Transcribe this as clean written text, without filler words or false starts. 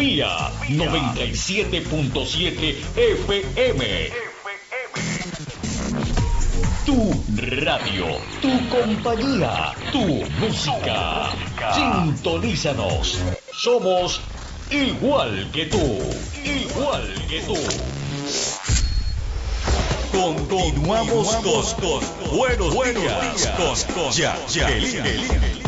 Vía 97.7 FM. Tu radio, tu compañía, tu música. Sintonízanos. Somos igual que tú. Igual que tú. Continuamos con Buenos Días con Jacqueline.